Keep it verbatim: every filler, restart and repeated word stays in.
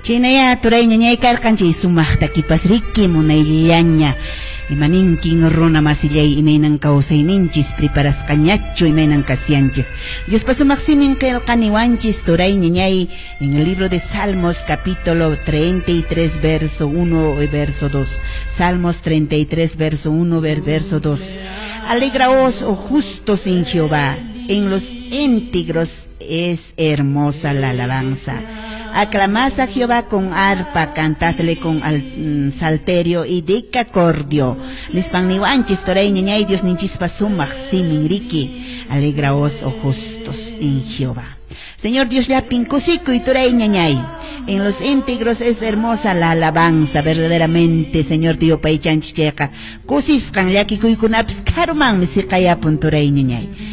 Chinaya turay ñañay karkanchi sumakta kipasriki munayllaña. Imaninkin runa masillay imaynan kausayninchis preparas kañacho imaynan kasianchis. Dios paso maximin kelkaniwanchis turay ñañay en el libro de Salmos capítulo treinta y tres verso uno y verso dos. Salmos treinta y tres verso uno verso dos. Alegraos, oh justos en Jehová, en los íntegros es hermosa la alabanza. Aclamad a Jehová con arpa, cantadle con al, mm, salterio y decacordio. Nispaniwanchis toray ñañay Dios ninchis pasumach siminriki. Alegraos, oh justos en Jehová. Señor Dios ya pincusico y toray ñañay. En los íntegros es hermosa la alabanza, verdaderamente, Señor Dios Paichanchicheca. Kusis kan yaki kuikunaps karuman misikaya punturay ñañay.